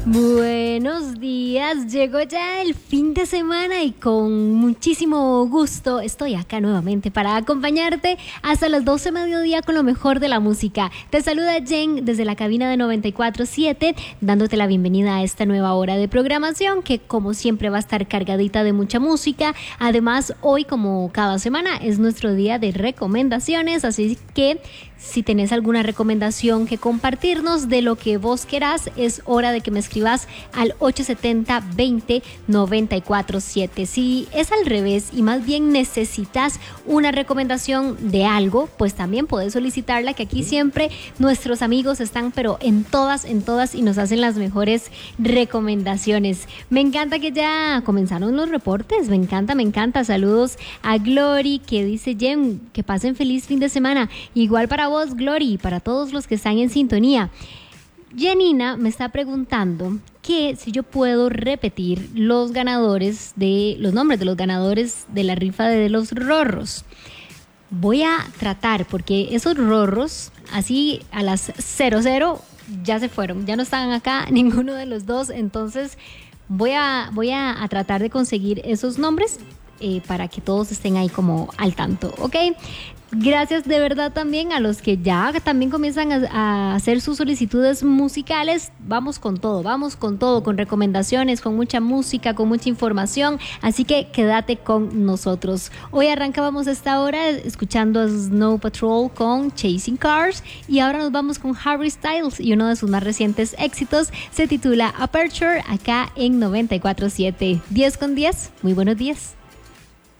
Buenos días, llegó ya el fin de semana y con muchísimo gusto estoy acá nuevamente para acompañarte hasta las 12 mediodía con lo mejor de la música. Te saluda Jen desde la cabina de 94.7, dándote la bienvenida a esta nueva hora de programación que como siempre va a estar cargadita de mucha música. Además, hoy como cada semana es nuestro día de recomendaciones, así que si tenés alguna recomendación que compartirnos de lo que vos querás, es hora de que me escribas al 870-20-947. Si es al revés y más bien necesitas una recomendación de algo, pues también podés solicitarla, que aquí siempre nuestros amigos están pero en todas y nos hacen las mejores recomendaciones. Me encanta que ya comenzaron los reportes, me encanta. Saludos a Glory que dice: Jen, que pasen feliz fin de semana. Igual para vos, Glory, y para todos los que están en sintonía. Janina me está preguntando que si yo puedo repetir los nombres de los ganadores de la rifa de los rorros. Voy a tratar, porque esos rorros, así a las 00, ya se fueron, ya no están acá ninguno de los dos, entonces voy a tratar de conseguir esos nombres para que todos estén ahí como al tanto, ¿ok? Gracias de verdad también a los que ya también comienzan a hacer sus solicitudes musicales. Vamos con todo, con recomendaciones, con mucha música, con mucha información. Así que quédate con nosotros. Hoy arrancábamos esta hora escuchando a Snow Patrol con Chasing Cars. Y ahora nos vamos con Harry Styles y uno de sus más recientes éxitos se titula Aperture, acá en 94.7. 10 con 10. Muy buenos días.